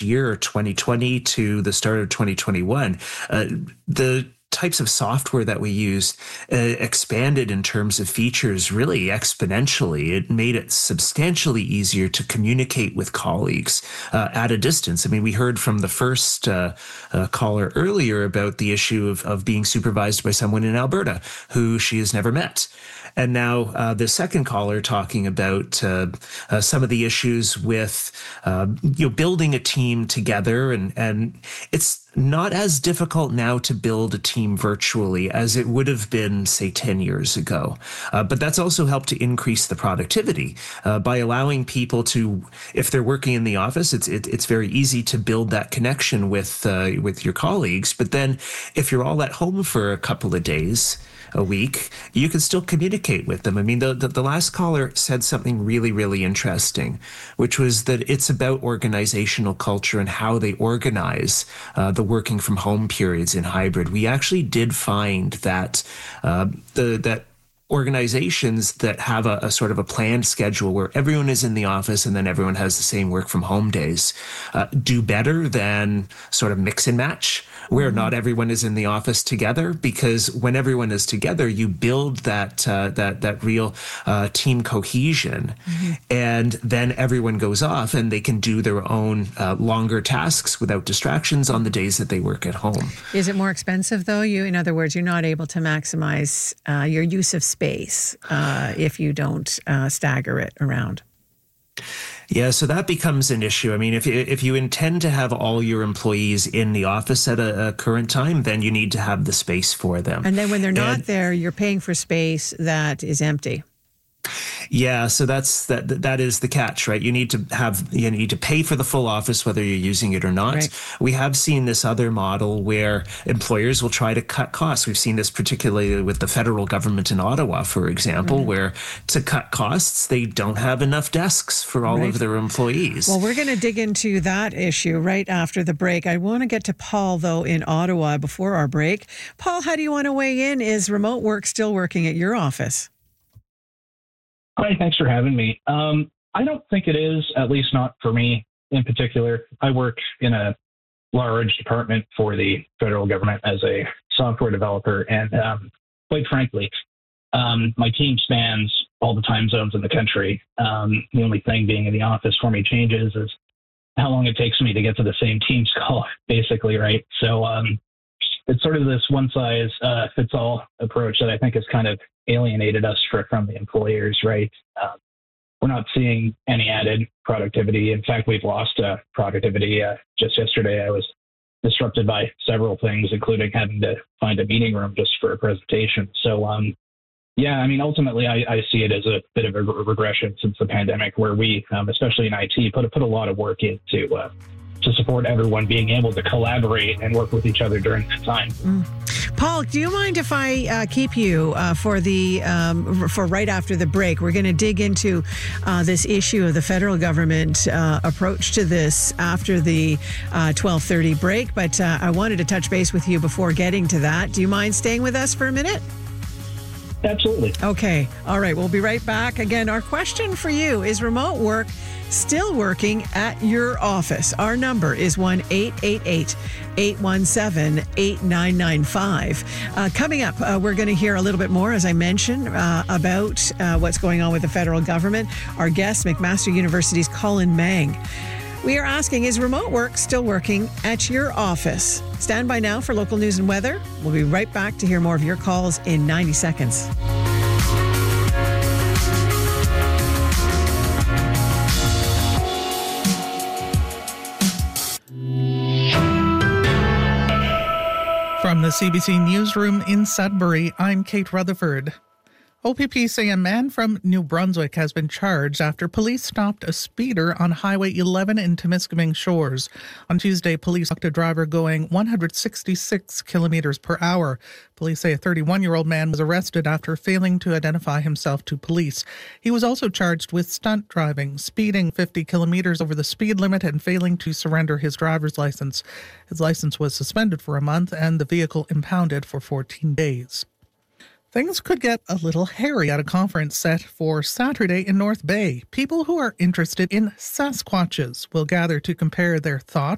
year, 2020 to the start of 2021, the types of software that we used expanded in terms of features really exponentially. It made it substantially easier to communicate with colleagues at a distance. I mean, we heard from the first caller earlier about the issue of being supervised by someone in Alberta who she has never met. And now the second caller talking about some of the issues with building a team together, and it's not as difficult now to build a team virtually as it would have been, say, 10 years ago. But that's also helped to increase the productivity by allowing people to, if they're working in the office, it's very easy to build that connection with your colleagues. But then if you're all at home for a couple of days, a week, you can still communicate with them. I mean, the last caller said something really, really interesting, which was that it's about organizational culture and how they organize the working from home periods in hybrid. We actually did find that that organizations that have a sort of a planned schedule where everyone is in the office and then everyone has the same work from home days do better than sort of mix and match, where not everyone is in the office together, because when everyone is together, you build that real team cohesion, and then everyone goes off and they can do their own longer tasks without distractions on the days that they work at home. Is it more expensive though? In other words, you're not able to maximize your use of space if you don't stagger it around. Yeah, so that becomes an issue. I mean, if you intend to have all your employees in the office at a current time, then you need to have the space for them. And then when they're not there, you're paying for space that is empty. Yeah, so that is the catch, right? You need to pay for the full office whether you're using it or not. Right. We have seen this other model where employers will try to cut costs. We've seen this particularly with the federal government in Ottawa, for example, where to cut costs, they don't have enough desks for all of their employees. Well, we're going to dig into that issue right after the break. I want to get to Paul, though, in Ottawa before our break. Paul, how do you want to weigh in? Is remote work still working at your office? Hi, thanks for having me. I don't think it is, at least not for me in particular. I work in a large department for the federal government as a software developer. And quite frankly, my team spans all the time zones in the country. The only thing being in the office for me changes is how long it takes me to get to the same Teams call, basically, right? So it's sort of this one-size-fits-all approach that I think has kind of alienated us from the employers, right? We're not seeing any added productivity. In fact, we've lost productivity. Just yesterday, I was disrupted by several things, including having to find a meeting room just for a presentation. So, ultimately, I see it as a bit of a regression since the pandemic, where we, especially in IT, put a lot of work into to support everyone being able to collaborate and work with each other during that time. Paul, do you mind if I keep you for right after the break? We're going to dig into this issue of the federal government approach to this after the 12:30 break, but I wanted to touch base with you before getting to that. Do you mind staying with us for a minute? Absolutely. Okay. All right. We'll be right back. Again, our question for you is remote work still working at your office? Our number is 1-888-817-8995. Coming up, we're going to hear a little bit more, as I mentioned, about what's going on with the federal government. Our guest, McMaster University's Colin Mang. We are asking, is remote work still working at your office? Stand by now for local news and weather. We'll be right back to hear more of your calls in 90 seconds. From the CBC Newsroom in Sudbury, I'm Kate Rutherford. OPP say a man from New Brunswick has been charged after police stopped a speeder on Highway 11 in Temiskaming Shores. On Tuesday, police stopped a driver going 166 kilometers per hour. Police say a 31-year-old man was arrested after failing to identify himself to police. He was also charged with stunt driving, speeding 50 kilometers over the speed limit, and failing to surrender his driver's license. His license was suspended for a month and the vehicle impounded for 14 days. Things could get a little hairy at a conference set for Saturday in North Bay. People who are interested in Sasquatches will gather to compare their thoughts